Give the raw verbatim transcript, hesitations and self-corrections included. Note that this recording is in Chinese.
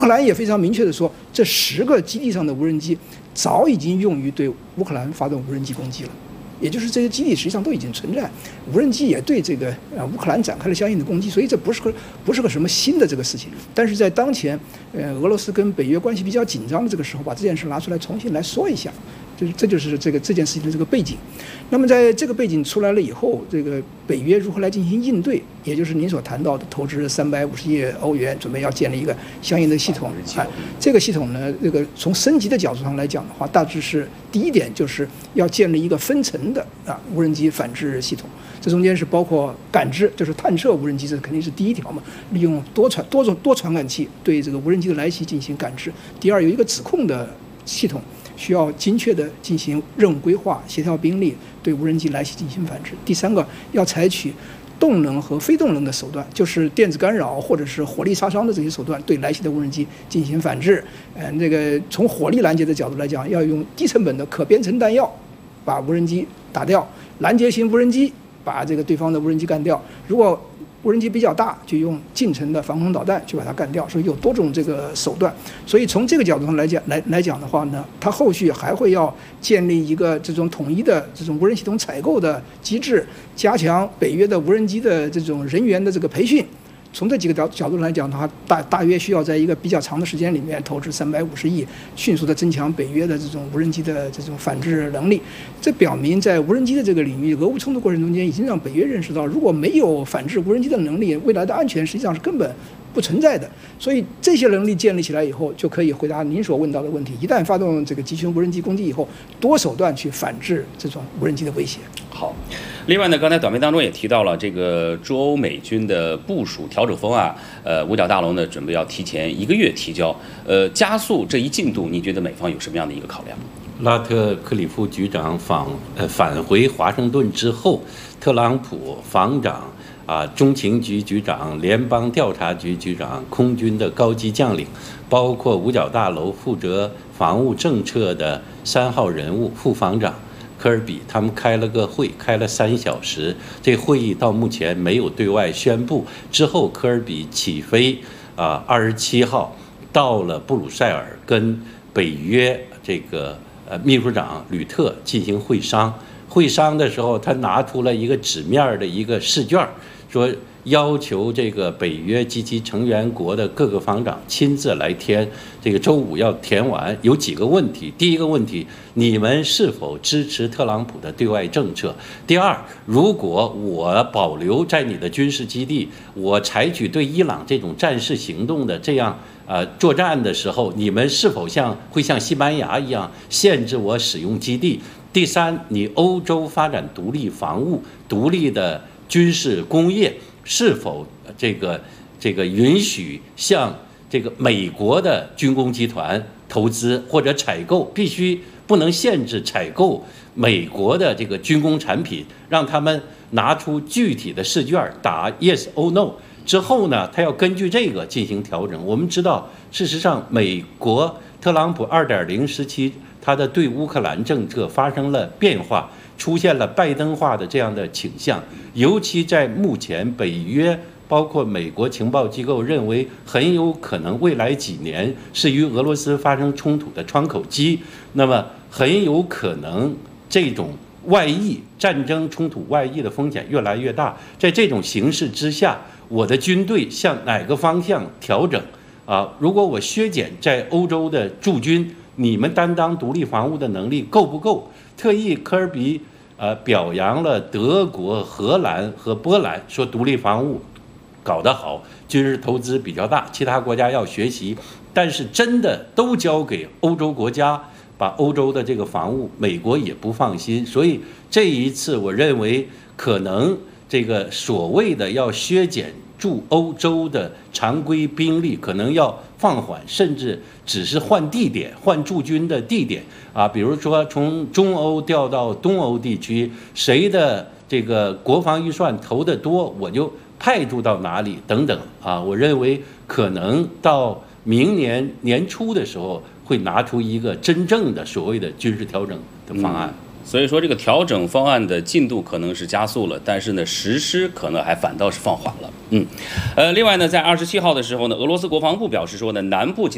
克兰也非常明确的说，这十个基地上的无人机早已经用于对乌克兰发动无人机攻击了。也就是这些基地实际上都已经存在，无人机也对这个呃乌克兰展开了相应的攻击，所以这不是个不是个什么新的这个事情。但是在当前，呃俄罗斯跟北约关系比较紧张的这个时候，把这件事拿出来重新来说一下，这这就是这个这件事情的这个背景。那么在这个背景出来了以后，这个北约如何来进行应对，也就是您所谈到的投资三百五十亿欧元，准备要建立一个相应的系统。啊，这个系统呢，这个从升级的角度上来讲的话，大致是第一点就是要建立一个分层的啊无人机反制系统，这中间是包括感知，就是探测无人机，这肯定是第一条嘛，利用多传多种多传感器对这个无人机的来袭进行感知。第二，有一个指控的系统，需要精确的进行任务规划、协调兵力，对无人机来袭进行反制。第三个，要采取动能和非动能的手段，就是电子干扰或者是火力杀伤的这些手段，对来袭的无人机进行反制。呃，那个从火力拦截的角度来讲，要用低成本的可编程弹药把无人机打掉，拦截型无人机把这个对方的无人机干掉。如果无人机比较大，就用近程的防空导弹去把它干掉，所以有多种这个手段。所以从这个角度上来讲，来来讲的话呢，它后续还会要建立一个这种统一的这种无人系统采购的机制，加强北约的无人机的这种人员的这个培训。从这几个角角度来讲的话，大大约需要在一个比较长的时间里面投资三百五十亿，迅速的增强北约的这种无人机的这种反制能力。这表明在无人机的这个领域，俄乌冲突过程中间已经让北约认识到，如果没有反制无人机的能力，未来的安全实际上是根本不存在的。所以这些能力建立起来以后，就可以回答您所问到的问题。一旦发动这个集群无人机攻击以后，多手段去反制这种无人机的威胁。 好，另外呢，刚才短片当中也提到了这个驻欧美军的部署调整方案，呃，五角大楼呢准备要提前一个月提交，呃，加速这一进度，你觉得美方有什么样的一个考量？ 拉特克里夫局长访呃返回华盛顿之后，特朗普防长啊，中情局局长、联邦调查局局长、空军的高级将领，包括五角大楼负责防务政策的三号人物副防长科尔比，他们开了个会，开了三小时。这会议到目前没有对外宣布。之后，科尔比起飞啊，二十七号到了布鲁塞尔，跟北约这个呃秘书长吕特进行会商。会商的时候，他拿出了一个纸面的一个试卷，说要求这个北约及其成员国的各个防长亲自来填，这个周五要填完。有几个问题：第一个问题，你们是否支持特朗普的对外政策？第二，如果我保留在你的军事基地，我采取对伊朗这种战事行动的这样呃作战的时候，你们是否像会像西班牙一样限制我使用基地？第三，你欧洲发展独立防务、独立的军事工业，是否这个这个允许向这个美国的军工集团投资或者采购，必须不能限制采购美国的这个军工产品，让他们拿出具体的试卷打 yes or no 之后呢，他要根据这个进行调整。我们知道，事实上，美国特朗普 二点零 时期，他的对乌克兰政策发生了变化，出现了拜登化的这样的倾向，尤其在目前北约包括美国情报机构认为很有可能未来几年是与俄罗斯发生冲突的窗口期，那么很有可能这种外溢战争冲突外溢的风险越来越大。在这种形势之下，我的军队向哪个方向调整啊？如果我削减在欧洲的驻军，你们担当独立防务的能力够不够？特意科尔比呃表扬了德国、荷兰和波兰，说独立防务搞得好，军事投资比较大，其他国家要学习。但是真的都交给欧洲国家，把欧洲的这个防务，美国也不放心。所以这一次，我认为可能这个所谓的要削减驻欧洲的常规兵力，可能要放缓，甚至只是换地点、换驻军的地点啊，比如说从中欧调到东欧地区，谁的这个国防预算投得多，我就派驻到哪里等等啊。我认为可能到明年年初的时候，会拿出一个真正的所谓的军事调整的方案。 嗯，所以说这个调整方案的进度可能是加速了，但是呢，实施可能还反倒是放缓了。嗯，呃，另外呢，在二十七号的时候呢，俄罗斯国防部表示说呢，南部